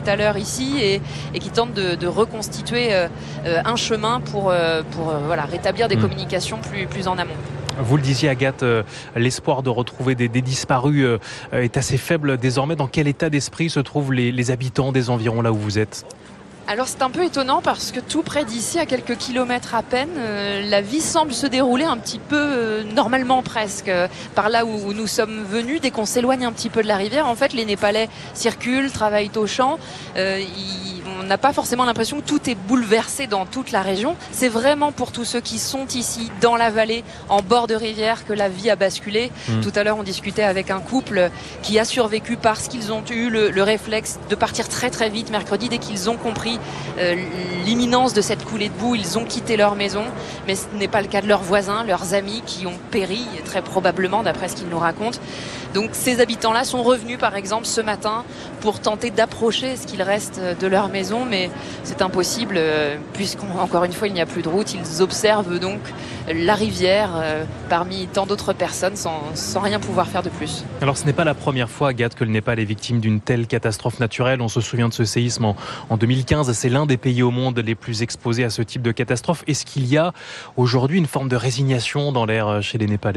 à l'heure ici et qui tentent de reconstituer un chemin pour rétablir des communications plus en amont. Vous le disiez, Agathe, l'espoir de retrouver des disparus est assez faible désormais. Dans quel état d'esprit se trouvent les habitants des environs là où vous êtes ? Alors c'est un peu étonnant parce que tout près d'ici, à quelques kilomètres à peine, la vie semble se dérouler un petit peu normalement presque. Par là où nous sommes venus, dès qu'on s'éloigne un petit peu de la rivière, en fait les Népalais circulent, travaillent au champ. On n'a pas forcément l'impression que tout est bouleversé dans toute la région. C'est vraiment pour tous ceux qui sont ici, dans la vallée, en bord de rivière, que la vie a basculé. Tout à l'heure, on discutait avec un couple qui a survécu parce qu'ils ont eu le réflexe de partir très très vite mercredi. Dès qu'ils ont compris l'imminence de cette coulée de boue, ils ont quitté leur maison. Mais ce n'est pas le cas de leurs voisins, leurs amis qui ont péri, très probablement, d'après ce qu'ils nous racontent. Donc ces habitants-là sont revenus, par exemple, ce matin pour tenter d'approcher ce qu'il reste de leur maison, mais c'est impossible puisqu'encore une fois il n'y a plus de route. Ils observent donc la rivière parmi tant d'autres personnes sans rien pouvoir faire de plus. Alors ce n'est pas la première fois, Agathe, que le Népal est victime d'une telle catastrophe naturelle. On se souvient de ce séisme en 2015. C'est l'un des pays au monde les plus exposés à ce type de catastrophe. Est-ce qu'il y a aujourd'hui une forme de résignation dans l'air chez les Népalais ?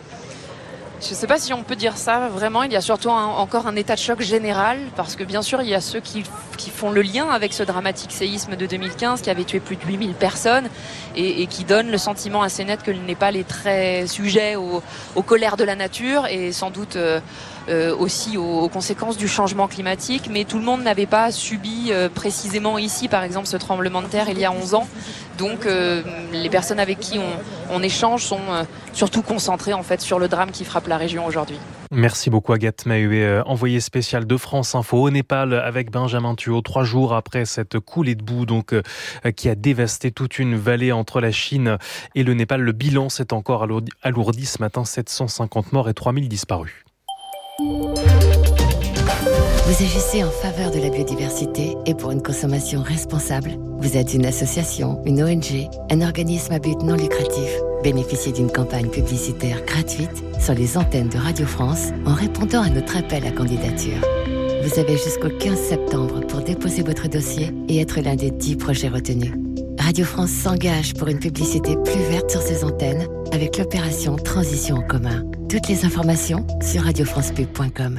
Je ne sais pas si on peut dire ça, vraiment. Il y a surtout encore un état de choc général, parce que bien sûr, il y a ceux qui font le lien avec ce dramatique séisme de 2015 qui avait tué plus de 8000 personnes et qui donne le sentiment assez net que le Népal est très sujet aux colères de la nature et sans doute aussi aux conséquences du changement climatique. Mais tout le monde n'avait pas subi précisément ici, par exemple, ce tremblement de terre il y a 11 ans. Donc les personnes avec qui on échange sont surtout concentrées en fait sur le drame qui frappe la région aujourd'hui. Merci beaucoup Agathe Maheué, envoyée spéciale de France Info au Népal avec Benjamin Thuot, 3 jours après cette coulée de boue qui a dévasté toute une vallée entre la Chine et le Népal. Le bilan s'est encore alourdi ce matin, 750 morts et 3000 disparus. Vous agissez en faveur de la biodiversité et pour une consommation responsable. Vous êtes une association, une ONG, un organisme à but non lucratif. Bénéficiez d'une campagne publicitaire gratuite sur les antennes de Radio France en répondant à notre appel à candidature. Vous avez jusqu'au 15 septembre pour déposer votre dossier et être l'un des 10 projets retenus. Radio France s'engage pour une publicité plus verte sur ses antennes avec l'opération Transition en commun. Toutes les informations sur radiofrancepub.com.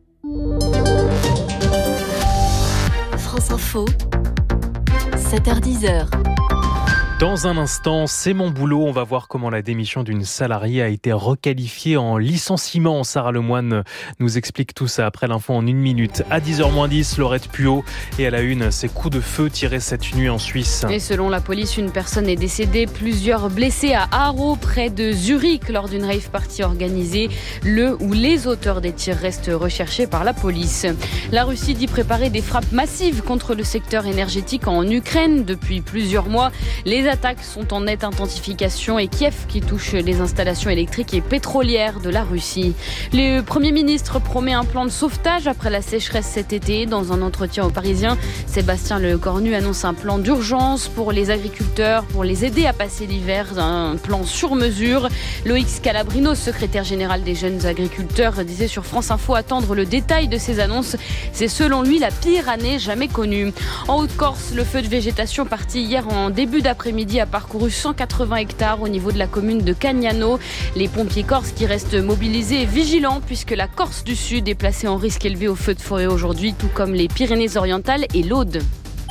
France Info, 7h-10h. Dans un instant, c'est mon boulot. On va voir comment la démission d'une salariée a été requalifiée en licenciement. Sarah Lemoine nous explique tout ça après l'info en 1 minute. À 10h-10, Laurette Puot. Et à la une, ces coups de feu tirés cette nuit en Suisse. Et selon la police, une personne est décédée, plusieurs blessés à Aarau, près de Zurich, lors d'une rave party organisée. Le ou les auteurs des tirs restent recherchés par la police. La Russie dit préparer des frappes massives contre le secteur énergétique en Ukraine depuis plusieurs mois. Les attaques sont en nette intensification et Kiev qui touche les installations électriques et pétrolières de la Russie. Le Premier ministre promet un plan de sauvetage après la sécheresse cet été. Dans un entretien aux Parisiens, Sébastien Lecornu annonce un plan d'urgence pour les agriculteurs, pour les aider à passer l'hiver, un plan sur mesure. Loïc Scalabrino, secrétaire général des jeunes agriculteurs, disait sur France Info attendre le détail de ces annonces. C'est selon lui la pire année jamais connue. En Haute-Corse, le feu de végétation parti hier en début d'après-midi a parcouru 180 hectares au niveau de la commune de Cagnano. Les pompiers corses qui restent mobilisés et vigilants puisque la Corse du Sud est placée en risque élevé au feu de forêt aujourd'hui, tout comme les Pyrénées-Orientales et l'Aude.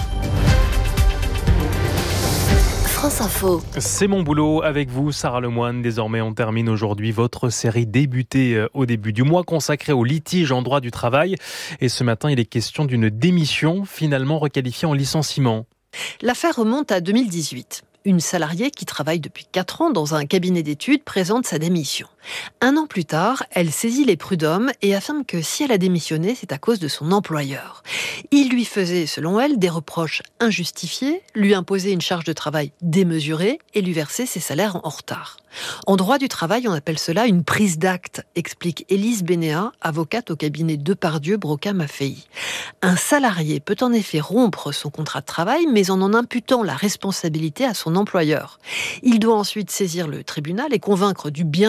France Info. C'est mon boulot avec vous, Sarah Lemoine. Désormais, on termine aujourd'hui votre série débutée au début du mois consacrée au litige en droit du travail. Et ce matin, il est question d'une démission finalement requalifiée en licenciement. L'affaire remonte à 2018. Une salariée qui travaille depuis 4 ans dans un cabinet d'études présente sa démission. 1 an plus tard, elle saisit les prud'hommes et affirme que si elle a démissionné, c'est à cause de son employeur. Il lui faisait, selon elle, des reproches injustifiés, lui imposait une charge de travail démesurée et lui versait ses salaires en retard. En droit du travail, on appelle cela une prise d'acte, explique Élise Bénéat, avocate au cabinet Depardieu Broca-Maffei. Un salarié peut en effet rompre son contrat de travail, mais en imputant la responsabilité à son employeur. Il doit ensuite saisir le tribunal et convaincre du bien fondé de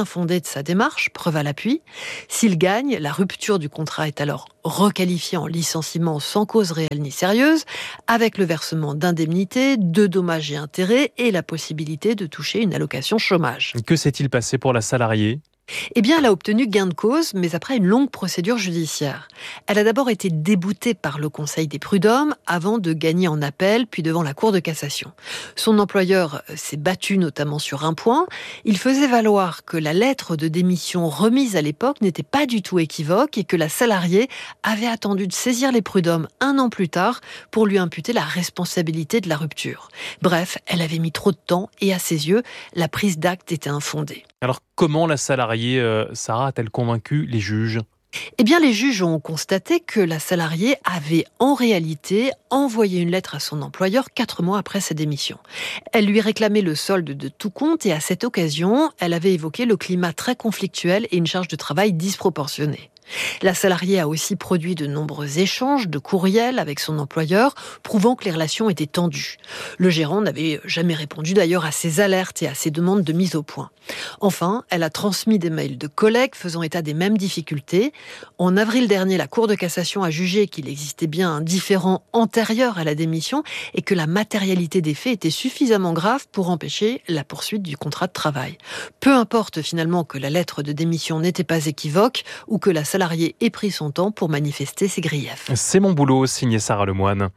sa démarche, preuve à l'appui. S'il gagne, la rupture du contrat est alors requalifiée en licenciement sans cause réelle ni sérieuse, avec le versement d'indemnités, de dommages et intérêts et la possibilité de toucher une allocation chômage. Que s'est-il passé pour la salariée ? Eh bien, elle a obtenu gain de cause, mais après une longue procédure judiciaire. Elle a d'abord été déboutée par le Conseil des prud'hommes avant de gagner en appel, puis devant la Cour de cassation. Son employeur s'est battu notamment sur un point. Il faisait valoir que la lettre de démission remise à l'époque n'était pas du tout équivoque et que la salariée avait attendu de saisir les prud'hommes un an plus tard pour lui imputer la responsabilité de la rupture. Bref, elle avait mis trop de temps et à ses yeux, la prise d'acte était infondée. Alors comment la salariée Sarah a-t-elle convaincu les juges ? Eh bien, les juges ont constaté que la salariée avait en réalité envoyé une lettre à son employeur 4 mois après sa démission. Elle lui réclamait le solde de tout compte et à cette occasion, elle avait évoqué le climat très conflictuel et une charge de travail disproportionnée. La salariée a aussi produit de nombreux échanges de courriels avec son employeur, prouvant que les relations étaient tendues. Le gérant n'avait jamais répondu d'ailleurs à ses alertes et à ses demandes de mise au point. Enfin, elle a transmis des mails de collègues faisant état des mêmes difficultés. En avril dernier, la Cour de cassation a jugé qu'il existait bien un différend antérieur à la démission et que la matérialité des faits était suffisamment grave pour empêcher la poursuite du contrat de travail. Peu importe finalement que la lettre de démission n'était pas équivoque ou que la salarié ait pris son temps pour manifester ses griefs. C'est mon boulot, signé Sarah Lemoine.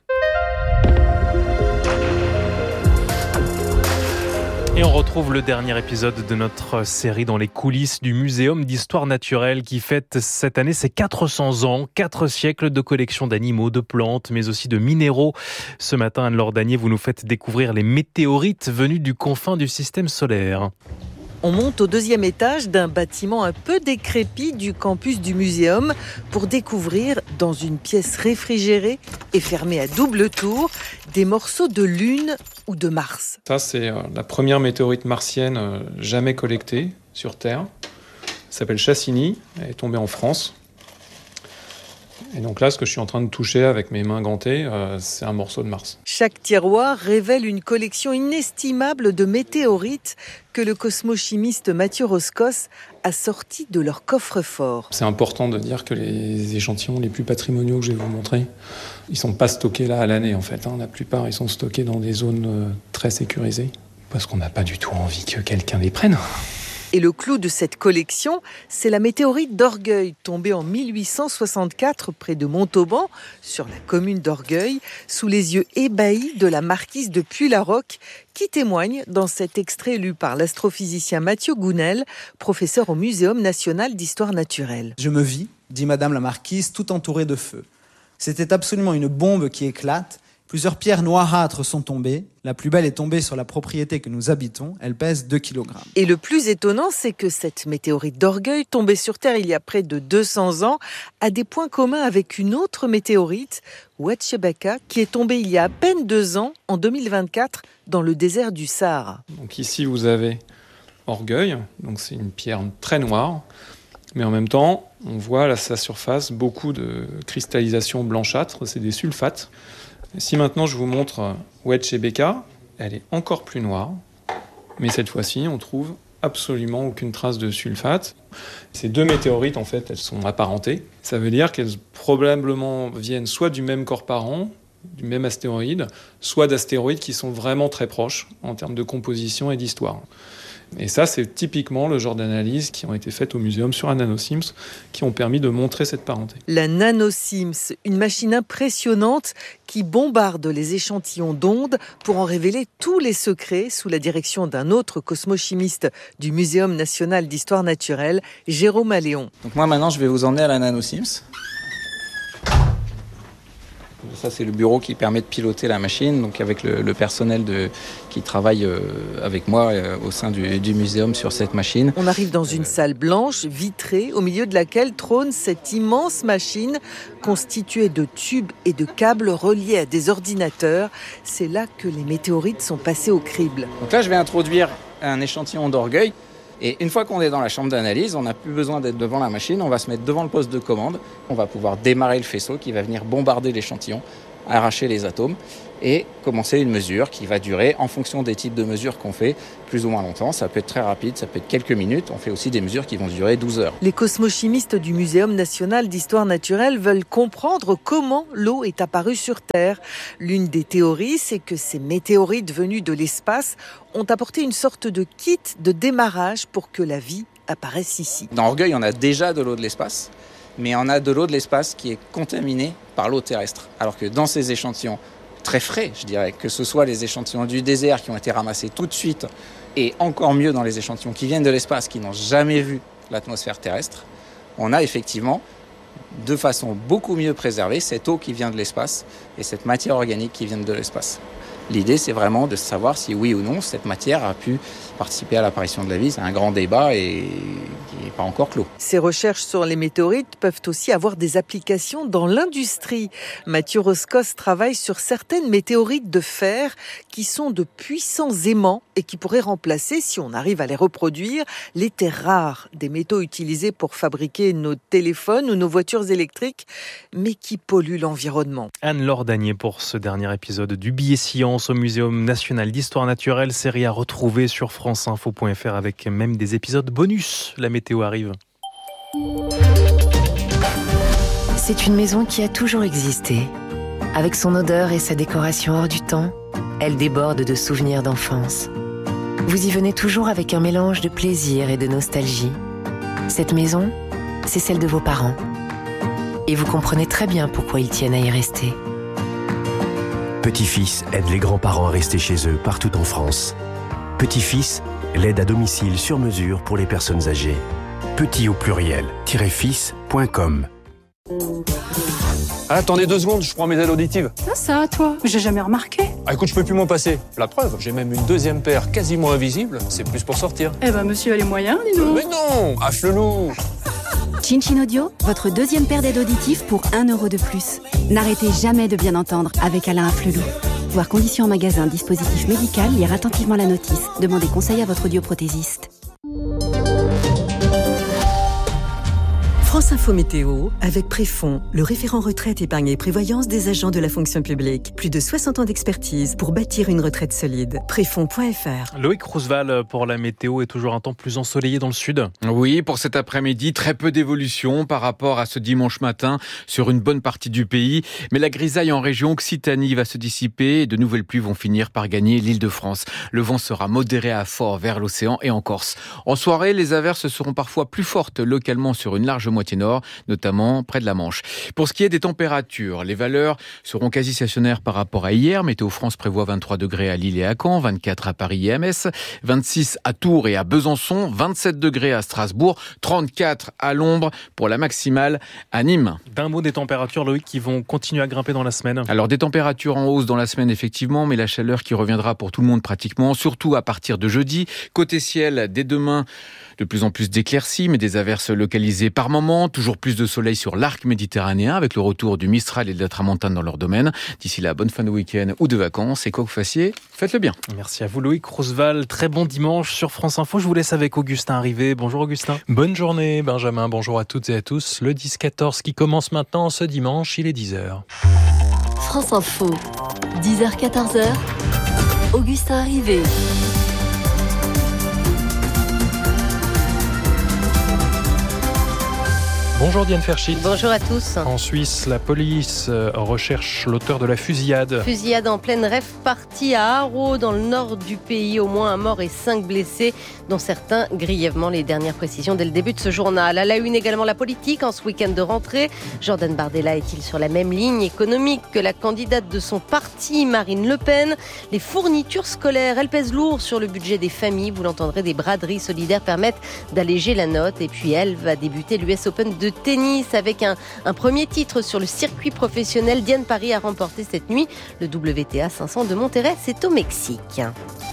Et on retrouve le dernier épisode de notre série dans les coulisses du Muséum d'histoire naturelle qui fête cette année ses 400 ans, 4 siècles de collection d'animaux, de plantes, mais aussi de minéraux. Ce matin, Anne-Laure Danier, vous nous faites découvrir les météorites venus du confin du système solaire. On monte au 2e étage d'un bâtiment un peu décrépit du campus du muséum pour découvrir, dans une pièce réfrigérée et fermée à double tour, des morceaux de Lune ou de Mars. Ça, c'est la première météorite martienne jamais collectée sur Terre. Elle s'appelle Chassigny, elle est tombée en France. Et donc là, ce que je suis en train de toucher avec mes mains gantées, c'est un morceau de Mars. Chaque tiroir révèle une collection inestimable de météorites que le cosmochimiste Mathieu Roscos a sortis de leur coffre-fort. C'est important de dire que les échantillons les plus patrimoniaux que je vais vous montrer, ils ne sont pas stockés là à l'année en fait. La plupart, ils sont stockés dans des zones très sécurisées, parce qu'on n'a pas du tout envie que quelqu'un les prenne. Et le clou de cette collection, c'est la météorite d'Orgueil, tombée en 1864 près de Montauban, sur la commune d'Orgueil, sous les yeux ébahis de la marquise de Puylaroc, qui témoigne dans cet extrait lu par l'astrophysicien Mathieu Gounel, professeur au Muséum national d'histoire naturelle. Je me vis, dit Madame la marquise, tout entourée de feu. C'était absolument une bombe qui éclate. Plusieurs pierres noirâtres sont tombées. La plus belle est tombée sur la propriété que nous habitons. Elle pèse 2 kg. Et le plus étonnant, c'est que cette météorite d'Orgueil, tombée sur Terre il y a près de 200 ans, a des points communs avec une autre météorite, Oued-Chebaka, qui est tombée il y a à peine 2 ans, en 2024, dans le désert du Sahara. Donc ici, vous avez Orgueil. Donc c'est une pierre très noire. Mais en même temps, on voit à sa surface beaucoup de cristallisation blanchâtre. C'est des sulfates. Si maintenant je vous montre Oued-Chebaka, elle est encore plus noire, mais cette fois-ci on trouve absolument aucune trace de sulfate. Ces 2 météorites en fait, elles sont apparentées. Ça veut dire qu'elles probablement viennent soit du même corps parent, du même astéroïde, soit d'astéroïdes qui sont vraiment très proches en termes de composition et d'histoire. Et ça, c'est typiquement le genre d'analyses qui ont été faites au muséum sur un NanoSIMS qui ont permis de montrer cette parenté. La NanoSIMS, une machine impressionnante qui bombarde les échantillons d'ondes pour en révéler tous les secrets sous la direction d'un autre cosmochimiste du Muséum national d'histoire naturelle, Jérôme Alléon. Donc moi maintenant, je vais vous emmener à la NanoSIMS. Ça, c'est le bureau qui permet de piloter la machine, donc avec le personnel qui travaille avec moi au sein du muséum sur cette machine. On arrive dans une salle blanche, vitrée, au milieu de laquelle trône cette immense machine constituée de tubes et de câbles reliés à des ordinateurs. C'est là que les météorites sont passées au crible. Donc là, je vais introduire un échantillon d'Orgueil. Et une fois qu'on est dans la chambre d'analyse, on n'a plus besoin d'être devant la machine, on va se mettre devant le poste de commande, on va pouvoir démarrer le faisceau qui va venir bombarder l'échantillon arracher les atomes et commencer une mesure qui va durer, en fonction des types de mesures qu'on fait, plus ou moins longtemps. Ça peut être très rapide, ça peut être quelques minutes. On fait aussi des mesures qui vont durer 12 heures. Les cosmochimistes du Muséum national d'histoire naturelle veulent comprendre comment l'eau est apparue sur Terre. L'une des théories, c'est que ces météorites venus de l'espace ont apporté une sorte de kit de démarrage pour que la vie apparaisse ici. Dans Orgueil, on a déjà de l'eau de l'espace, mais on a de l'eau de l'espace qui est contaminée par l'eau terrestre. Alors que dans ces échantillons très frais, je dirais, que ce soit les échantillons du désert qui ont été ramassés tout de suite, et encore mieux dans les échantillons qui viennent de l'espace, qui n'ont jamais vu l'atmosphère terrestre, on a effectivement, de façon beaucoup mieux préservée, cette eau qui vient de l'espace et cette matière organique qui vient de l'espace. L'idée, c'est vraiment de savoir si oui ou non cette matière a pu participer à l'apparition de la vie. C'est un grand débat et qui n'est pas encore clos. Ces recherches sur les météorites peuvent aussi avoir des applications dans l'industrie. Mathieu Roscos travaille sur certaines météorites de fer qui sont de puissants aimants et qui pourraient remplacer, si on arrive à les reproduire, les terres rares, des métaux utilisés pour fabriquer nos téléphones ou nos voitures électriques, mais qui polluent l'environnement. Anne-Laure Danier pour ce dernier épisode du Billet Science au Muséum national d'histoire naturelle, série à retrouver sur franceinfo.fr avec même des épisodes bonus. La météo arrive. C'est une maison qui a toujours existé. Avec son odeur et sa décoration hors du temps, elle déborde de souvenirs d'enfance. Vous y venez toujours avec un mélange de plaisir et de nostalgie. Cette maison, c'est celle de vos parents. Et vous comprenez très bien pourquoi ils tiennent à y rester. Petit-Fils aide les grands-parents à rester chez eux partout en France. Petit-Fils, l'aide à domicile sur mesure pour les personnes âgées. Petit au pluriel, -fils.com. Attendez 2 secondes, je prends mes aides auditives. Ça, toi, j'ai jamais remarqué. Ah, écoute, je peux plus m'en passer. La preuve, j'ai même une 2e paire quasiment invisible. C'est plus pour sortir. Eh ben, monsieur a les moyens, dis donc. Mais non, Afflelou. Chin Audio, votre 2e paire d'aides auditives pour 1 € de plus. N'arrêtez jamais de bien entendre avec Alain Afflelou. Voir conditions en magasin, dispositif médical, lire attentivement la notice. Demandez conseil à votre audioprothésiste. France Info Météo, avec Préfond, le référent retraite, épargne et prévoyance des agents de la fonction publique. Plus de 60 ans d'expertise pour bâtir une retraite solide. Préfond.fr. Loïc Roosevelt pour la météo et toujours un temps plus ensoleillé dans le sud. Oui, pour cet après-midi, très peu d'évolution par rapport à ce dimanche matin sur une bonne partie du pays. Mais la grisaille en région Occitanie va se dissiper et de nouvelles pluies vont finir par gagner l'Île-de-France. Le vent sera modéré à fort vers l'océan et en Corse. En soirée, les averses seront parfois plus fortes localement sur une large moitié nord, notamment près de la Manche. Pour ce qui est des températures, les valeurs seront quasi stationnaires par rapport à hier. Météo France prévoit 23 degrés à Lille et à Caen, 24 à Paris et à Metz, 26 à Tours et à Besançon, 27 degrés à Strasbourg, 34 à l'ombre pour la maximale à Nîmes. D'un mot des températures, Loïc, qui vont continuer à grimper dans la semaine. Alors des températures en hausse dans la semaine effectivement, mais la chaleur qui reviendra pour tout le monde pratiquement, surtout à partir de jeudi. Côté ciel, dès demain, de plus en plus d'éclaircies, mais des averses localisées par moment. Toujours plus de soleil sur l'arc méditerranéen avec le retour du Mistral et de la Tramontane dans leur domaine. D'ici là, bonne fin de week-end ou de vacances. Et quoi que vous fassiez, faites-le bien. Merci à vous Loïc Roosevelt. Très bon dimanche sur France Info. Je vous laisse avec Augustin Rivet. Bonjour Augustin. Bonne journée Benjamin. Bonjour à toutes et à tous. Le 10-14 qui commence maintenant ce dimanche, il est 10h. France Info, 10h-14h. Augustin Rivet. Bonjour Diane Ferchit. Bonjour à tous. En Suisse, la police recherche l'auteur de la fusillade. Fusillade en pleine rave party à Haro, dans le nord du pays. Au moins un mort et 5 blessés, dont certains grièvement. Les dernières précisions dès le début de ce journal. À la une également la politique en ce week-end de rentrée. Jordan Bardella est-il sur la même ligne économique que la candidate de son parti, Marine Le Pen? Les fournitures scolaires, elles pèsent lourd sur le budget des familles. Vous l'entendrez, des braderies solidaires permettent d'alléger la note. Et puis elle va débuter l'US Open de tennis avec un premier titre sur le circuit professionnel. Diane Paris a remporté cette nuit le WTA 500 de Monterrey, c'est au Mexique.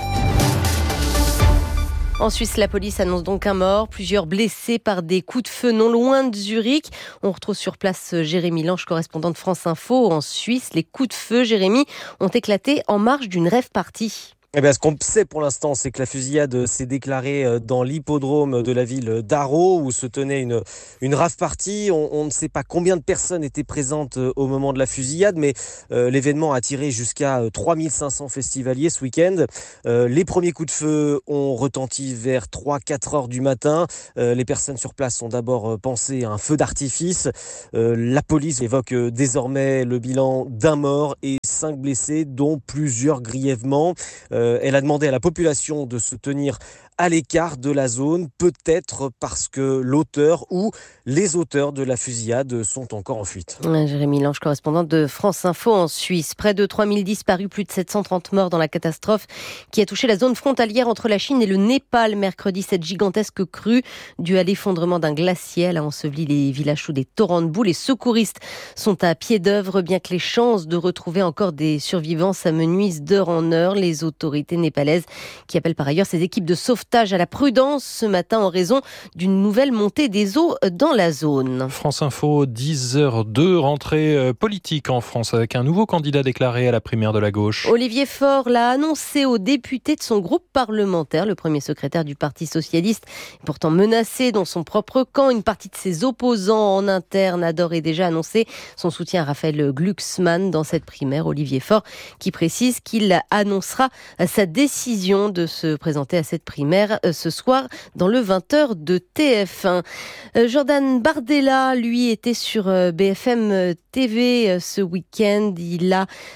En Suisse, la police annonce donc un mort, plusieurs blessés par des coups de feu non loin de Zurich. On retrouve sur place Jérémy Lange, correspondant de France Info. En Suisse, les coups de feu, Jérémy, ont éclaté en marge d'une rave party. Ce qu'on sait pour l'instant, c'est que la fusillade s'est déclarée dans l'hippodrome de la ville d'Arreau, où se tenait une rave party. On ne sait pas combien de personnes étaient présentes au moment de la fusillade, mais l'événement a attiré jusqu'à 3500 festivaliers ce week-end. Les premiers coups de feu ont retenti vers 3-4 heures du matin. Les personnes sur place ont d'abord pensé à un feu d'artifice. La police évoque désormais le bilan d'un mort et 5 blessés, dont plusieurs grièvement. Elle a demandé à la population de se tenir à l'écart de la zone, peut-être parce que l'auteur ou les auteurs de la fusillade sont encore en fuite. Jérémy Lange, correspondant de France Info en Suisse. Près de 3000 disparus, plus de 730 morts dans la catastrophe qui a touché la zone frontalière entre la Chine et le Népal mercredi. Cette gigantesque crue due à l'effondrement d'un glacier a enseveli les villages sous des torrents de boue. Les secouristes sont à pied d'œuvre, bien que les chances de retrouver encore des survivants s'amenuisent d'heure en heure. Les autorités népalaises qui appellent par ailleurs ces équipes de sauvetage à la prudence ce matin en raison d'une nouvelle montée des eaux dans la zone. France Info, 10h02, rentrée politique en France avec un nouveau candidat déclaré à la primaire de la gauche. Olivier Faure l'a annoncé aux députés de son groupe parlementaire. Le premier secrétaire du Parti socialiste est pourtant menacé dans son propre camp. Une partie de ses opposants en interne a d'ores et déjà annoncé son soutien à Raphaël Glucksmann dans cette primaire. Olivier Faure qui précise qu'il annoncera sa décision de se présenter à cette primaire ce soir dans le 20h de TF1. Jordan Bardella, lui, était sur BFM TV ce week-end. Il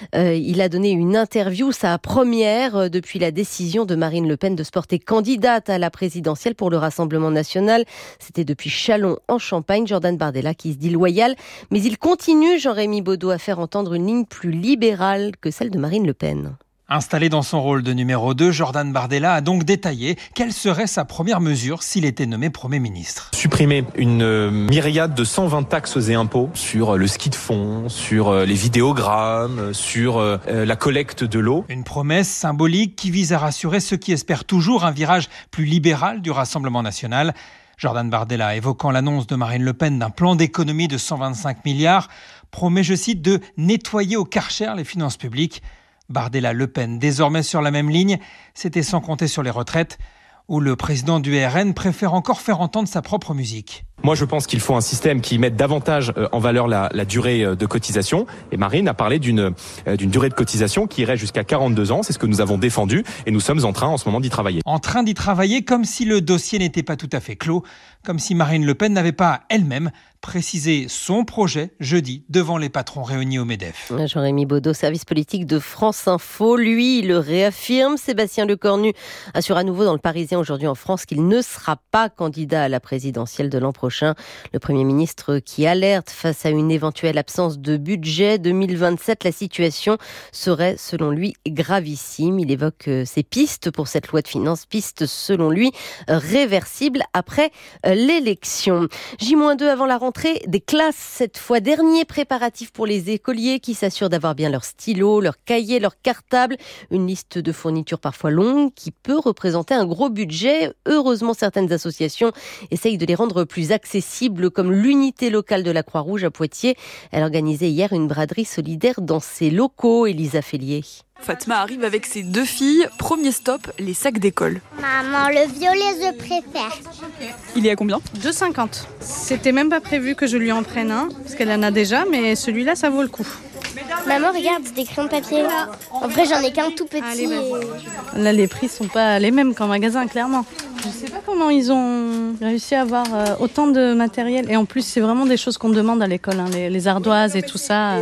a donné une interview, sa première depuis la décision de Marine Le Pen de se porter candidate à la présidentielle pour le Rassemblement national. C'était depuis Châlons en Champagne. Jordan Bardella qui se dit loyal, mais il continue, Jean-Rémy Baudot, à faire entendre une ligne plus libérale que celle de Marine Le Pen. Installé dans son rôle de numéro 2, Jordan Bardella a donc détaillé quelle serait sa première mesure s'il était nommé Premier ministre. Supprimer une myriade de 120 taxes et impôts sur le ski de fond, sur les vidéogrammes, sur la collecte de l'eau. Une promesse symbolique qui vise à rassurer ceux qui espèrent toujours un virage plus libéral du Rassemblement national. Jordan Bardella, évoquant l'annonce de Marine Le Pen d'un plan d'économie de 125 milliards, promet, je cite, de nettoyer au Karcher les finances publiques. Bardella-Le Pen, désormais sur la même ligne, c'était sans compter sur les retraites, où le président du RN préfère encore faire entendre sa propre musique. Moi, je pense qu'il faut un système qui mette davantage en valeur la durée de cotisation. Et Marine a parlé d'une durée de cotisation qui irait jusqu'à 42 ans. C'est ce que nous avons défendu et nous sommes en train en ce moment d'y travailler. En train d'y travailler comme si le dossier n'était pas tout à fait clos, comme si Marine Le Pen n'avait pas elle-même précisé son projet jeudi devant les patrons réunis au MEDEF. Jean-Rémy Baudot, service politique de France Info, lui, il le réaffirme. Sébastien Lecornu assure à nouveau dans le Parisien aujourd'hui en France qu'il ne sera pas candidat à la présidentielle de l'an prochain. Le Premier ministre qui alerte face à une éventuelle absence de budget 2027, la situation serait selon lui gravissime. Il évoque ses pistes pour cette loi de finances, pistes selon lui réversibles après l'élection. J-2 avant la rentrée des classes, cette fois dernier préparatif pour les écoliers qui s'assurent d'avoir bien leurs stylos, leurs cahiers, leurs cartables. Une liste de fournitures parfois longue qui peut représenter un gros budget. Heureusement, certaines associations essayent de les rendre plus accessibles, comme l'unité locale de la Croix-Rouge à Poitiers. Elle organisait hier une braderie solidaire dans ses locaux. Elisa Fellier. Fatma arrive avec ses 2 filles. Premier stop, les sacs d'école. Maman, le violet, je préfère. Il est à combien ? 2,50. C'était même pas prévu que je lui en prenne un, parce qu'elle en a déjà, mais celui-là, ça vaut le coup. Maman, regarde, c'est des crayons de papier. En vrai, j'en ai qu'un tout petit. Allez, Là, les prix sont pas les mêmes qu'en magasin, clairement. Je sais pas comment ils ont réussi à avoir autant de matériel. Et en plus, c'est vraiment des choses qu'on demande à l'école, hein, les ardoises et tout ça.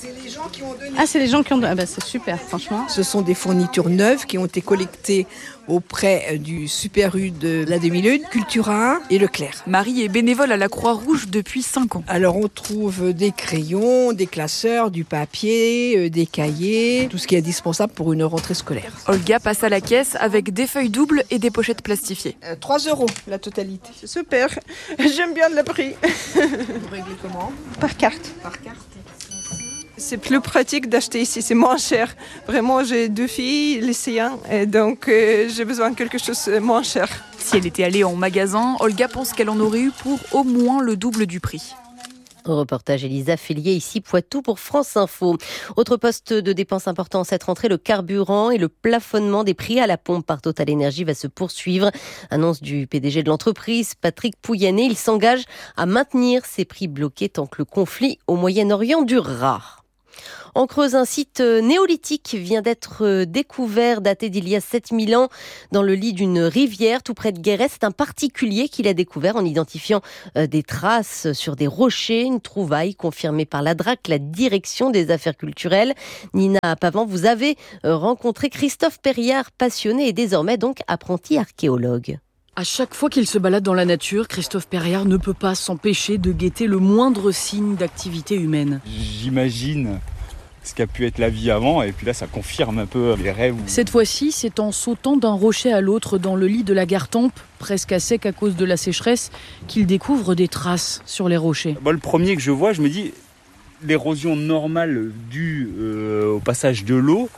C'est les gens qui ont donné. Ah bah c'est super, franchement. Ce sont des fournitures neuves qui ont été collectées auprès du Super U de la Demi-Lune, Cultura et Leclerc. Marie est bénévole à la Croix-Rouge depuis 5 ans. Alors on trouve des crayons, des classeurs, du papier, des cahiers, tout ce qui est indispensable pour une rentrée scolaire. Olga passe à la caisse avec des feuilles doubles et des pochettes plastifiées. 3 € la totalité. C'est super, j'aime bien le prix. Vous réglez comment ? Par carte. Par carte. C'est plus pratique d'acheter ici, c'est moins cher. Vraiment, j'ai 2 filles, lycéens, et donc j'ai besoin de quelque chose de moins cher. Si elle était allée en magasin, Olga pense qu'elle en aurait eu pour au moins le double du prix. Reportage Elisa Félier, ici Poitou pour France Info. Autre poste de dépenses important cette rentrée, le carburant et le plafonnement des prix à la pompe par Total Énergie va se poursuivre. Annonce du PDG de l'entreprise, Patrick Pouyanné. Il s'engage à maintenir ces prix bloqués tant que le conflit au Moyen-Orient durera. En Creuse, un site néolithique vient d'être découvert, daté d'il y a 7000 ans, dans le lit d'une rivière tout près de Guéret. C'est un particulier qui l'a découvert en identifiant des traces sur des rochers. Une trouvaille confirmée par la DRAC, la direction des affaires culturelles. Nina Pavant, vous avez rencontré Christophe Perriard, passionné et désormais donc apprenti archéologue. À chaque fois qu'il se balade dans la nature, Christophe Perriard ne peut pas s'empêcher de guetter le moindre signe d'activité humaine. J'imagine ce qu'a pu être la vie avant, et puis là ça confirme un peu les rêves. Cette fois-ci, c'est en sautant d'un rocher à l'autre dans le lit de la Gartempe, presque à sec à cause de la sécheresse, qu'il découvre des traces sur les rochers. Le premier que je vois, je me dis, l'érosion normale due au passage de l'eau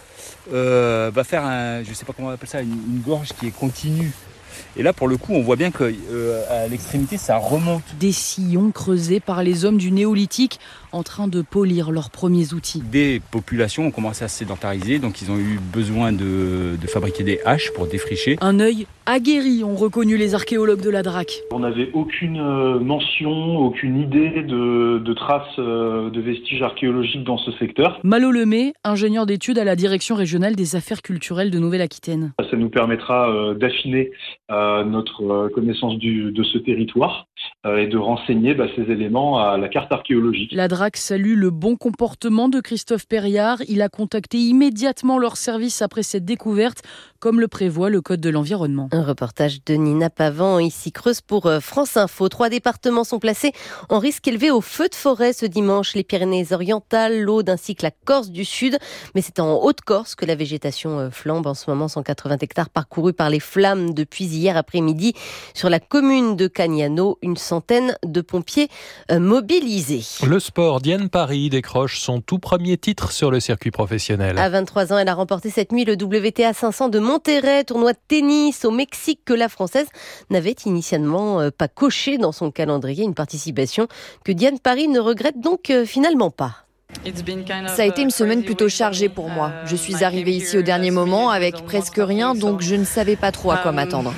va faire je sais pas comment on appelle ça, une gorge qui est continue. Et là, pour le coup, on voit bien qu'à l'extrémité, ça remonte. Des sillons creusés par les hommes du néolithique en train de polir leurs premiers outils. Des populations ont commencé à se sédentariser, donc ils ont eu besoin de fabriquer des haches pour défricher. Un œil aguerri ont reconnu les archéologues de la DRAC. On n'avait aucune mention, aucune idée de traces de vestiges archéologiques dans ce secteur. Malo Lemay, ingénieur d'études à la direction régionale des affaires culturelles de Nouvelle-Aquitaine. Ça nous permettra d'affiner notre connaissance de ce territoire et de renseigner ces éléments à la carte archéologique. La DRAC salue le bon comportement de Christophe Perriard. Il a contacté immédiatement leur service après cette découverte, comme le prévoit le Code de l'environnement. Un reportage de Nina Pavant, ici Creuse pour France Info. 3 départements sont placés en risque élevé au feu de forêt ce dimanche. Les Pyrénées-Orientales, l'Aude ainsi que la Corse du Sud. Mais c'est en Haute-Corse que la végétation flambe en ce moment. 180 hectares parcourus par les flammes depuis hier après-midi. Sur la commune de Cagnano, une centaine de pompiers mobilisés. Le sport, Diane Paris décroche son tout premier titre sur le circuit professionnel. À 23 ans, elle a remporté cette nuit le WTA 500 de Monterrey, tournoi de tennis au Mexique que la Française n'avait initialement pas coché dans son calendrier. Une participation que Diane Paris ne regrette donc finalement pas. Ça a été une semaine plutôt chargée pour moi. Je suis arrivée ici au dernier moment avec presque rien, donc je ne savais pas trop à quoi m'attendre.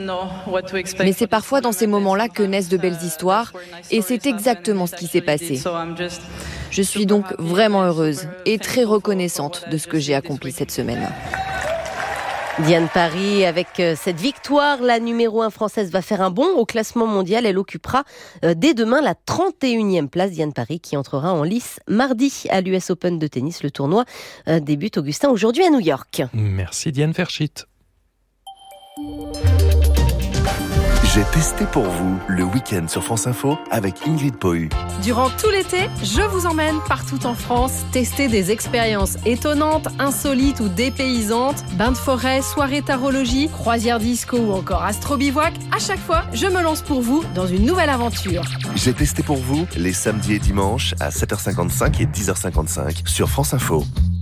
Mais c'est parfois dans ces moments-là que naissent de belles histoires, et c'est exactement ce qui s'est passé. Je suis donc vraiment heureuse et très reconnaissante de ce que j'ai accompli cette semaine. Diane Paris, avec cette victoire, la numéro 1 française va faire un bond au classement mondial. Elle occupera dès demain la 31e place. Diane Paris qui entrera en lice mardi à l'US Open de tennis. Le tournoi débute, Augustin, aujourd'hui à New York. Merci Diane Ferschit. J'ai testé pour vous le week-end sur France Info avec Ingrid Pohu. Durant tout l'été, je vous emmène partout en France tester des expériences étonnantes, insolites ou dépaysantes. Bains de forêt, soirée tarologie, croisière disco ou encore astro-bivouac. À chaque fois, je me lance pour vous dans une nouvelle aventure. J'ai testé pour vous les samedis et dimanches à 7h55 et 10h55 sur France Info.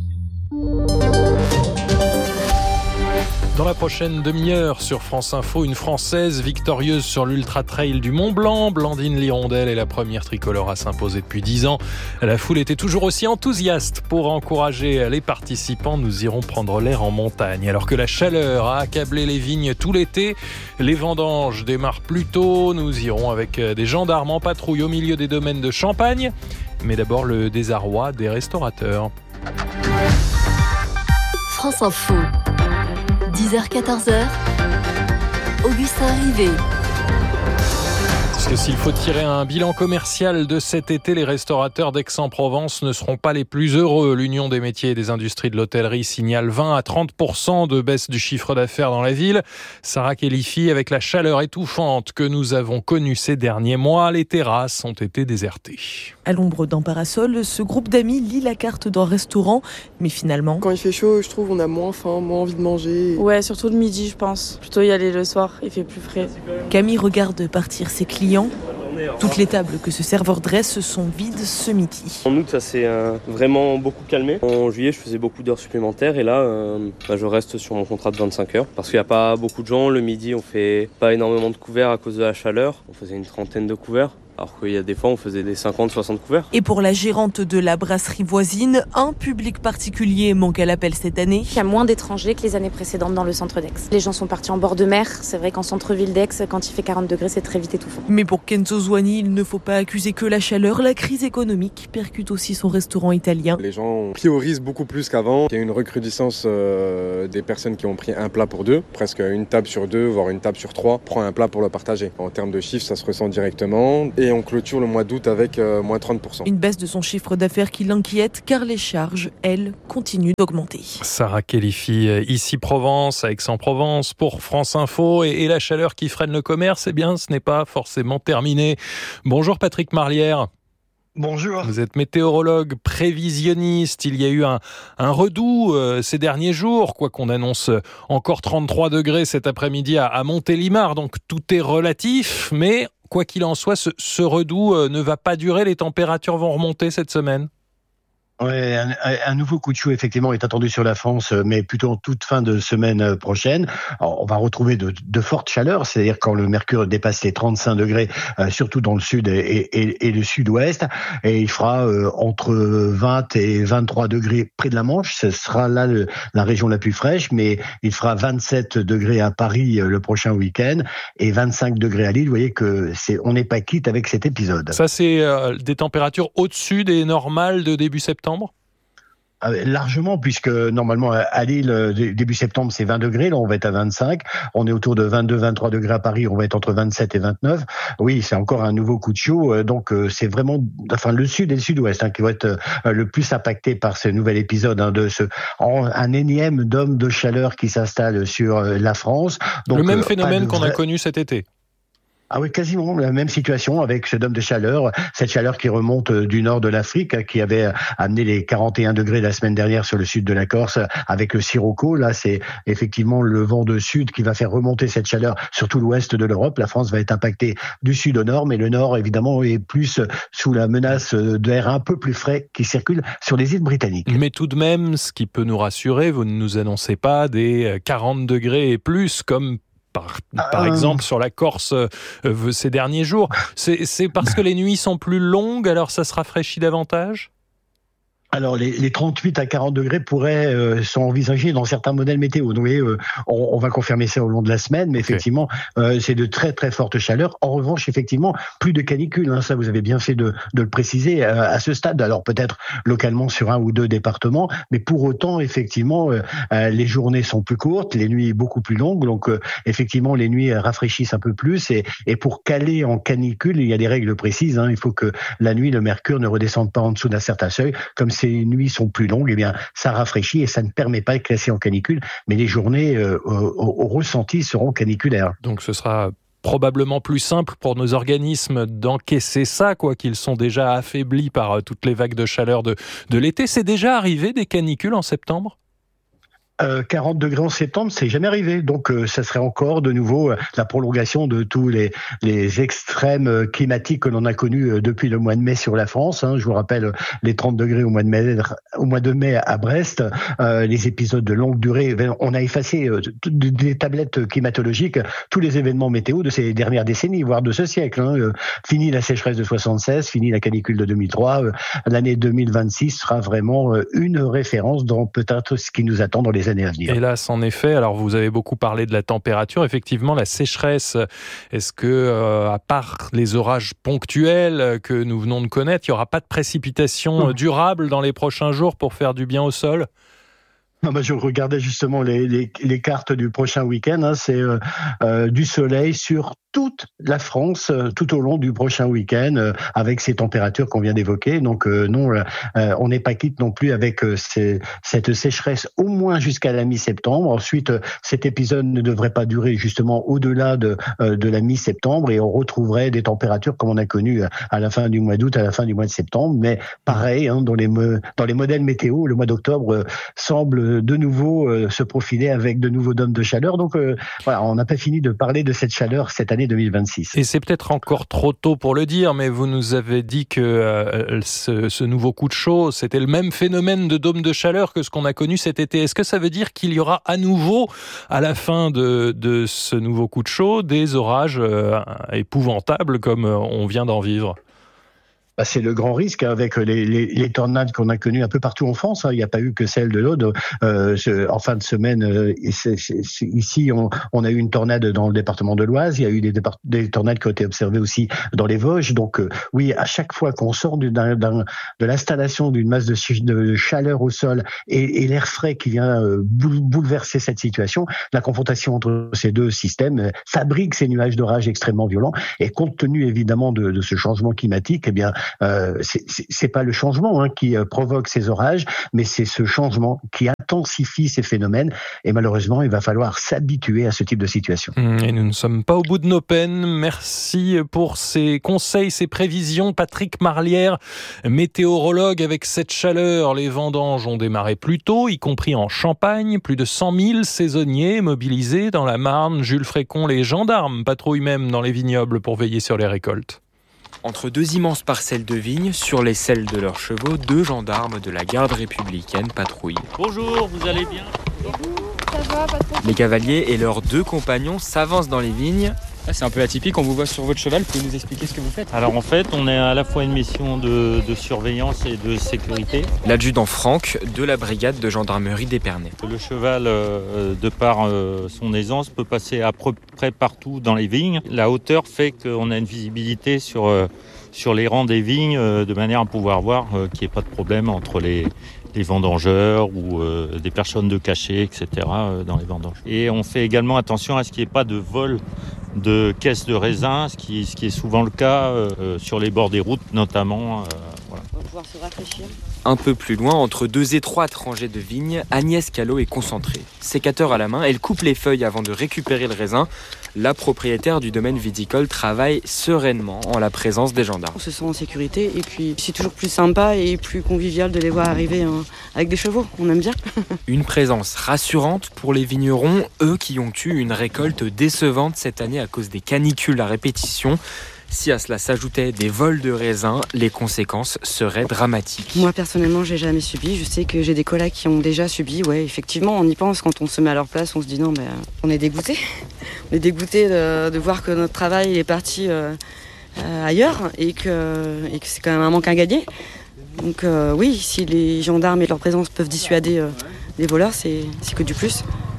Dans la prochaine demi-heure sur France Info, une Française victorieuse sur l'Ultra Trail du Mont Blanc. Blandine Lirondelle est la première tricolore à s'imposer depuis 10 ans. La foule était toujours aussi enthousiaste. Pour encourager les participants, nous irons prendre l'air en montagne. Alors que la chaleur a accablé les vignes tout l'été, les vendanges démarrent plus tôt. Nous irons avec des gendarmes en patrouille au milieu des domaines de Champagne. Mais d'abord le désarroi des restaurateurs. France Info. 10h-14h, Augustin Rivet. Parce que s'il faut tirer un bilan commercial de cet été, les restaurateurs d'Aix-en-Provence ne seront pas les plus heureux. L'Union des métiers et des industries de l'hôtellerie signale 20 à 30% de baisse du chiffre d'affaires dans la ville. Sarah Kelifi, avec la chaleur étouffante que nous avons connue ces derniers mois, les terrasses ont été désertées. À l'ombre d'un parasol, ce groupe d'amis lit la carte d'un restaurant, mais finalement... Quand il fait chaud, je trouve on a moins faim, moins envie de manger. Ouais, surtout le midi, je pense. Plutôt y aller le soir, il fait plus frais. Camille regarde partir ses clients. Toutes les tables que ce serveur dresse sont vides ce midi. En août, ça s'est vraiment beaucoup calmé. En juillet, je faisais beaucoup d'heures supplémentaires et là, je reste sur mon contrat de 25 heures parce qu'il n'y a pas beaucoup de gens. Le midi, on fait pas énormément de couverts à cause de la chaleur. On faisait une 30aine de couverts. Alors qu'il y a des fois, on faisait des 50-60 couverts. Et pour la gérante de la brasserie voisine, un public particulier manque à l'appel cette année. Il y a moins d'étrangers que les années précédentes dans le centre d'Aix. Les gens sont partis en bord de mer. C'est vrai qu'en centre-ville d'Aix, quand il fait 40 degrés, c'est très vite étouffant. Mais pour Kenzo Zouani, il ne faut pas accuser que la chaleur. La crise économique percute aussi son restaurant italien. Les gens priorisent beaucoup plus qu'avant. Il y a une recrudescence des personnes qui ont pris un plat pour deux. Presque une table sur deux, voire une table sur trois, prend un plat pour le partager. En termes de chiffres, ça se ressent directement. Et on clôture le mois d'août avec moins 30%. Une baisse de son chiffre d'affaires qui l'inquiète car les charges, elles, continuent d'augmenter. Sarah Khélifi, ici Provence, à Aix-en-Provence, pour France Info. Et la chaleur qui freine le commerce, eh bien, ce n'est pas forcément terminé. Bonjour Patrick Marlière. Bonjour. Vous êtes météorologue, prévisionniste. Il y a eu un redout ces derniers jours, quoi qu'on annonce encore 33 degrés cet après-midi à Montélimar. Donc tout est relatif, mais quoi qu'il en soit, ce redout ne va pas durer. Les températures vont remonter cette semaine. Ouais, un nouveau coup de chaud effectivement est attendu sur la France, mais plutôt en toute fin de semaine prochaine. Alors, on va retrouver de fortes chaleurs, c'est-à-dire quand le mercure dépasse les 35 degrés, surtout dans le sud et le sud-ouest, et il fera entre 20 et 23 degrés près de la Manche. Ce sera là la région la plus fraîche, mais il fera 27 degrés à Paris le prochain week-end et 25 degrés à Lille. Vous voyez que on n'est pas quitte avec cet épisode. Ça, c'est des températures au-dessus des normales de début septembre. Largement, puisque normalement à Lille, début septembre, c'est 20 degrés, là on va être à 25, on est autour de 22-23 degrés à Paris, on va être entre 27 et 29. Oui, c'est encore un nouveau coup de chaud, donc c'est vraiment le sud et le sud-ouest qui vont être le plus impactés par ce nouvel épisode un énième dôme de chaleur qui s'installe sur la France. Donc, le même phénomène qu'on a connu cet été. Ah oui, quasiment la même situation avec ce dôme de chaleur, cette chaleur qui remonte du nord de l'Afrique, qui avait amené les 41 degrés la semaine dernière sur le sud de la Corse avec le sirocco. Là, c'est effectivement le vent de sud qui va faire remonter cette chaleur sur tout l'ouest de l'Europe. La France va être impactée du sud au nord, mais le nord, évidemment, est plus sous la menace d'air un peu plus frais qui circule sur les îles britanniques. Mais tout de même, ce qui peut nous rassurer, vous ne nous annoncez pas des 40 degrés et plus comme par exemple sur la Corse ces derniers jours. C'est parce que les nuits sont plus longues, alors ça se rafraîchit davantage ? Alors, les 38 à 40 degrés sont envisagés dans certains modèles météo. Donc, on va confirmer ça au long de la semaine, mais effectivement, c'est de très très fortes chaleurs. En revanche, effectivement, plus de canicule. Ça, vous avez bien fait de le préciser à ce stade. Alors, peut-être localement sur un ou deux départements, mais pour autant, effectivement, les journées sont plus courtes, les nuits beaucoup plus longues. Donc, effectivement, les nuits rafraîchissent un peu plus. Et pour caler en canicule, il y a des règles précises. Il faut que la nuit, le mercure ne redescende pas en dessous d'un certain seuil. Comme ces nuits sont plus longues, eh bien, ça rafraîchit et ça ne permet pas de classer en canicule, mais les journées au ressenti seront caniculaires. Donc ce sera probablement plus simple pour nos organismes d'encaisser ça, quoi qu'ils sont déjà affaiblis par toutes les vagues de chaleur de l'été. C'est déjà arrivé des canicules en septembre ? 40 degrés en septembre, c'est jamais arrivé. Donc, ça serait encore de nouveau la prolongation de tous les extrêmes climatiques que l'on a connus depuis le mois de mai sur la France. Je vous rappelle les 30 degrés au mois de mai à Brest, les épisodes de longue durée. On a effacé des tablettes climatologiques tous les événements météo de ces dernières décennies, voire de ce siècle. Fini la sécheresse de 76, fini la canicule de 2003. L'année 2026 sera vraiment une référence dans peut-être ce qui nous attend dans les années à venir. Hélas, en effet. Alors, vous avez beaucoup parlé de la température. Effectivement, la sécheresse, est-ce que, à part les orages ponctuels que nous venons de connaître, il n'y aura pas de précipitations durables dans les prochains jours pour faire du bien au sol ? Je regardais justement les cartes du prochain week-end. C'est du soleil sur toute la France tout au long du prochain week-end avec ces températures qu'on vient d'évoquer. Donc non, on n'est pas quitte non plus avec cette sécheresse au moins jusqu'à la mi-septembre. Ensuite, cet épisode ne devrait pas durer justement au-delà de la mi-septembre et on retrouverait des températures comme on a connu à la fin du mois d'août, à la fin du mois de septembre. Mais pareil, dans les modèles météo, le mois d'octobre semble de nouveau se profiler avec de nouveaux dômes de chaleur. Donc voilà, on n'a pas fini de parler de cette chaleur cette année 2026. Et c'est peut-être encore trop tôt pour le dire, mais vous nous avez dit que ce nouveau coup de chaud, c'était le même phénomène de dôme de chaleur que ce qu'on a connu cet été. Est-ce que ça veut dire qu'il y aura à nouveau, à la fin de ce nouveau coup de chaud, des orages épouvantables comme on vient d'en vivre ? C'est le grand risque avec les tornades qu'on a connues un peu partout en France. Il n'y a pas eu que celle de l'Aude. En fin de semaine, ici, on a eu une tornade dans le département de l'Oise. Il y a eu des tornades qui ont été observées aussi dans les Vosges. Donc oui, à chaque fois qu'on sort de l'installation d'une masse de chaleur au sol et l'air frais qui vient bouleverser cette situation, la confrontation entre ces deux systèmes fabrique ces nuages d'orage extrêmement violents. Et compte tenu évidemment de ce changement climatique, eh bien c'est pas le changement qui provoque ces orages, mais c'est ce changement qui intensifie ces phénomènes. Et malheureusement, il va falloir s'habituer à ce type de situation. Et nous ne sommes pas au bout de nos peines. Merci pour ces conseils, ces prévisions. Patrick Marlière, météorologue. Avec cette chaleur, les vendanges ont démarré plus tôt, y compris en Champagne. Plus de 100 000 saisonniers mobilisés dans la Marne. Jules Frécon, les gendarmes patrouillent même dans les vignobles pour veiller sur les récoltes. Entre deux immenses parcelles de vignes, sur les selles de leurs chevaux, 2 gendarmes de la garde républicaine patrouillent. Bonjour, vous allez bien ? Ça va, patron ? Les cavaliers et leurs 2 compagnons s'avancent dans les vignes. Ah, c'est un peu atypique, on vous voit sur votre cheval, vous pouvez nous expliquer ce que vous faites ? Alors en fait, on est à la fois une mission de surveillance et de sécurité. L'adjudant Franck de la brigade de gendarmerie d'Épernay. Le cheval, de par son aisance, peut passer à peu près partout dans les vignes. La hauteur fait qu'on a une visibilité sur les rangs des vignes, de manière à pouvoir voir qu'il n'y ait pas de problème entre les vendangeurs ou des personnes de cachet, etc. Dans les vendanges. Et on fait également attention à ce qu'il n'y ait pas de vol de caisses de raisin, ce qui est souvent le cas sur les bords des routes notamment. Voilà. On va pouvoir se rafraîchir. Un peu plus loin, entre 2 étroites rangées de vignes, Agnès Callot est concentrée. Sécateur à la main, elle coupe les feuilles avant de récupérer le raisin. La propriétaire du domaine viticole travaille sereinement en la présence des gendarmes. On se sent en sécurité et puis c'est toujours plus sympa et plus convivial de les voir arriver avec des chevaux. On aime bien. Une présence rassurante pour les vignerons, eux qui ont eu une récolte décevante cette année à cause des canicules à répétition. Si à cela s'ajoutaient des vols de raisins, les conséquences seraient dramatiques. Moi personnellement, j'ai jamais subi. Je sais que j'ai des collègues qui ont déjà subi. Ouais, effectivement, on y pense quand on se met à leur place. On se dit non, mais on est dégoûté. On est dégoûté de voir que notre travail est parti ailleurs et que c'est quand même un manque à gagner. Donc oui, si les gendarmes et leur présence peuvent dissuader les voleurs, c'est que du plus.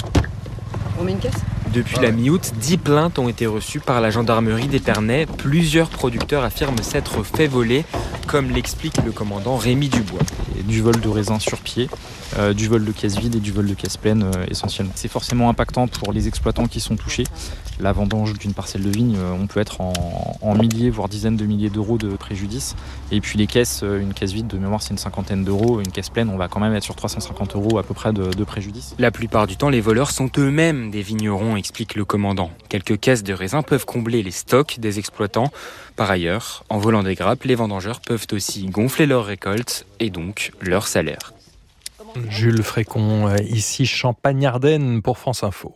On met une caisse ? Depuis la mi-août, 10 plaintes ont été reçues par la gendarmerie d'Épernay. Plusieurs producteurs affirment s'être fait voler, comme l'explique le commandant Rémi Dubois. Du vol de raisin sur pied, du vol de caisses vides et du vol de caisses pleines essentiellement. C'est forcément impactant pour les exploitants qui sont touchés. La vendange d'une parcelle de vigne, on peut être en milliers, voire dizaines de milliers d'euros de préjudice. Et puis les caisses, une caisse vide de mémoire c'est une 50aine d'euros, une caisse pleine on va quand même être sur 350 euros à peu près de préjudice. La plupart du temps, les voleurs sont eux-mêmes des vignerons, explique le commandant. Quelques caisses de raisin peuvent combler les stocks des exploitants. Par ailleurs, en volant des grappes, les vendangeurs peuvent aussi gonfler leurs récoltes et donc leur salaire. Jules Frécon, ici Champagne-Ardenne pour France Info.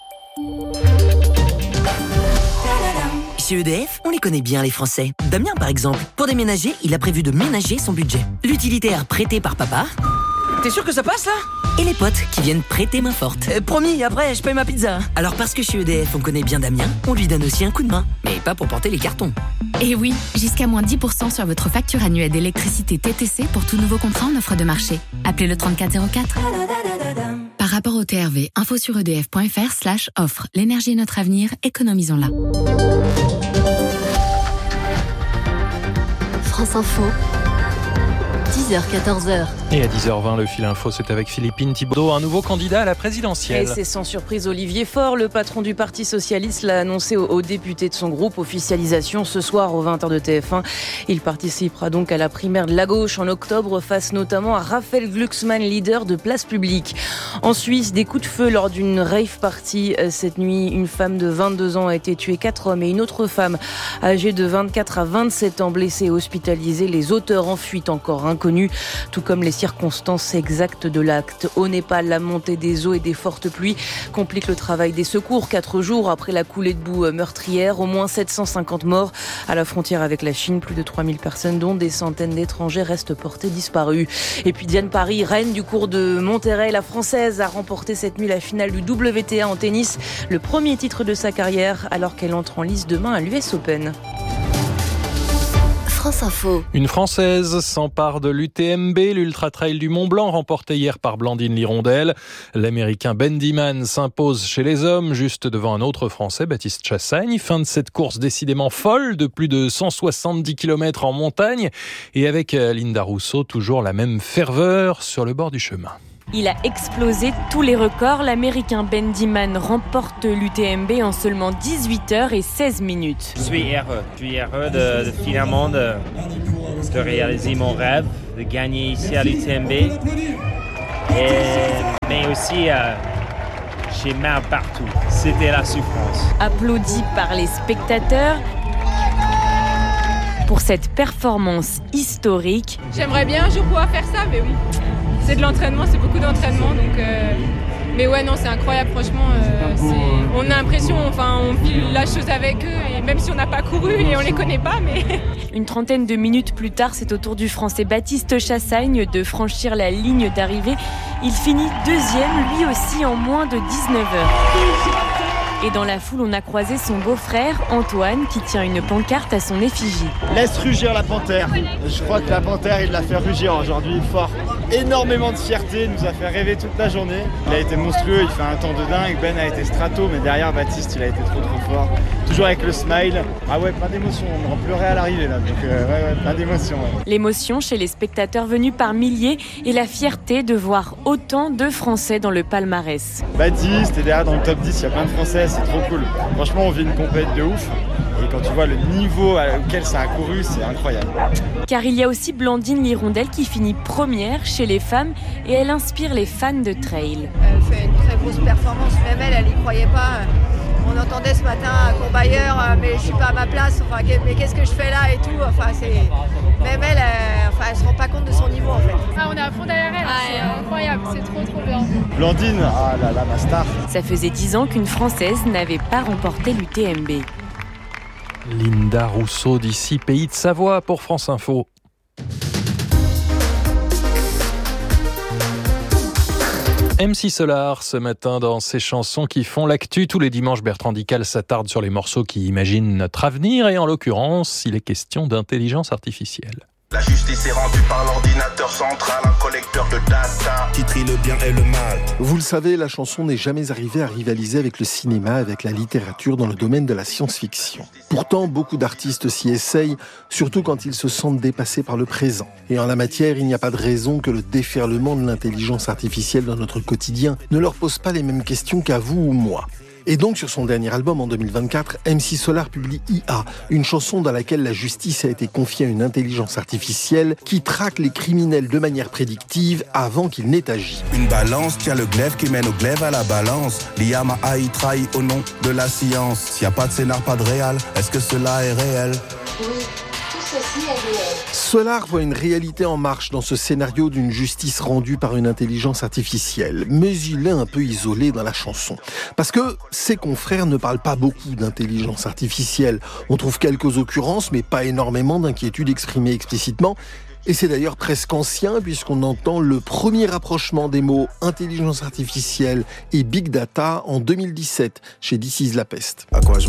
Chez EDF, on les connaît bien les Français. Damien par exemple, pour déménager, il a prévu de ménager son budget. L'utilitaire prêté par papa. T'es sûr que ça passe là ? Et les potes qui viennent prêter main forte. Promis, après je paye ma pizza. Alors parce que chez EDF on connaît bien Damien, on lui donne aussi un coup de main. Mais pas pour porter les cartons. Et oui, jusqu'à moins 10% sur votre facture annuelle d'électricité TTC pour tout nouveau contrat en offre de marché. Appelez le 3404. Par rapport au TRV, info sur edf.fr/offre. L'énergie est notre avenir, économisons-la. France Info. 10h-14h. Et à 10h20, le fil info, c'est avec Philippine Thibaudot, un nouveau candidat à la présidentielle. Et c'est sans surprise Olivier Faure, le patron du Parti Socialiste, l'a annoncé aux députés de son groupe. Officialisation ce soir aux 20h de TF1. Il participera donc à la primaire de la gauche en octobre, face notamment à Raphaël Glucksmann, leader de Place Publique. En Suisse, des coups de feu lors d'une rave party. Cette nuit, une femme de 22 ans a été tuée, 4 hommes et une autre femme âgée de 24 à 27 ans blessée et hospitalisée. Les auteurs en fuite encore inconnus. inconnue, tout comme les circonstances exactes de l'acte. Au Népal, la montée des eaux et des fortes pluies complique le travail des secours. 4 jours après la coulée de boue meurtrière, au moins 750 morts à la frontière avec la Chine. Plus de 3000 personnes, dont des centaines d'étrangers, restent portées disparues. Et puis Diane Parry, reine du cours de Monterrey, la Française a remporté cette nuit la finale du WTA en tennis, le premier titre de sa carrière, alors qu'elle entre en lice demain à l'US Open. France Info. Une Française s'empare de l'UTMB, l'Ultra Trail du Mont Blanc, remporté hier par Blandine Lirondelle. L'Américain Ben Diman s'impose chez les hommes, juste devant un autre Français, Baptiste Chassagne. Fin de cette course décidément folle, de plus de 170 km en montagne. Et avec Linda Rousseau, toujours la même ferveur sur le bord du chemin. Il a explosé tous les records. L'Américain Ben Diman remporte l'UTMB en seulement 18 heures et 16 minutes. Je suis heureux de finalement de réaliser mon rêve, de gagner ici à l'UTMB. Mais aussi, j'ai mal partout. C'était la souffrance. Applaudi par les spectateurs pour cette performance historique. J'aimerais bien un jour pouvoir faire ça, mais bon. C'est de l'entraînement, c'est beaucoup d'entraînement, donc mais ouais, non, c'est incroyable, franchement. On a l'impression, on vit la chose avec eux, et même si on n'a pas couru et on les connaît pas, mais... Une trentaine de minutes plus tard, c'est au tour du Français Baptiste Chassagne de franchir la ligne d'arrivée. Il finit deuxième, lui aussi, en moins de 19 heures. Et dans la foule, on a croisé son beau-frère, Antoine, qui tient une pancarte à son effigie. Laisse rugir la panthère. Je crois que la panthère, il l'a fait rugir aujourd'hui fort. Énormément de fierté, il nous a fait rêver toute la journée. Il a été monstrueux, il fait un temps de dingue. Ben a été strato, mais derrière Baptiste, il a été trop fort. Toujours avec le smile. Ah ouais, plein d'émotions, on me pleurait à l'arrivée là. Donc ouais, plein d'émotions. Ouais. L'émotion chez les spectateurs venus par milliers et la fierté de voir autant de Français dans le palmarès. Baptiste est derrière dans le top 10, il y a plein de Français, c'est trop cool. Franchement, on vit une compète de ouf. Et quand tu vois le niveau auquel ça a couru, c'est incroyable. Car il y a aussi Blandine Lirondelle qui finit première chez les femmes et elle inspire les fans de trail. Elle fait une très grosse performance, même elle y croyait pas. On entendait ce matin à Courbayeur, mais je suis pas à ma place, mais qu'est-ce que je fais là et tout. Même elle se rend pas compte de son niveau en fait. On est à fond derrière elle, c'est incroyable, c'est trop bien. Blandine, ma star. Ça faisait 10 ans qu'une Française n'avait pas remporté l'UTMB. Linda Rousseau d'ici, Pays de Savoie pour France Info. MC Solar ce matin dans ses chansons qui font l'actu. Tous les dimanches, Bertrand Dical s'attarde sur les morceaux qui imaginent notre avenir et en l'occurrence, il est question d'intelligence artificielle. La justice est rendue par l'ordinateur central, un collecteur de data qui trie le bien et le mal. Vous le savez, la chanson n'est jamais arrivée à rivaliser avec le cinéma, avec la littérature dans le domaine de la science-fiction. Pourtant, beaucoup d'artistes s'y essayent, surtout quand ils se sentent dépassés par le présent. Et en la matière, il n'y a pas de raison que le déferlement de l'intelligence artificielle dans notre quotidien ne leur pose pas les mêmes questions qu'à vous ou moi. Et donc, sur son dernier album en 2024, MC Solar publie IA, une chanson dans laquelle la justice a été confiée à une intelligence artificielle qui traque les criminels de manière prédictive avant qu'ils n'aient agi. Une balance tient le glaive qui mène au glaive à la balance. L'IA m'a haï, trahi au nom de la science. S'il n'y a pas de scénar, pas de réal, est-ce que cela est réel ? Oui, tout ceci est réel. Solar voit une réalité en marche dans ce scénario d'une justice rendue par une intelligence artificielle. Mais il est un peu isolé dans la chanson. Parce que ses confrères ne parlent pas beaucoup d'intelligence artificielle. On trouve quelques occurrences, mais pas énormément d'inquiétudes exprimées explicitement. Et c'est d'ailleurs presque ancien puisqu'on entend le premier rapprochement des mots intelligence artificielle et big data en 2017 chez This Is La Peste. À quoi je m'attends ?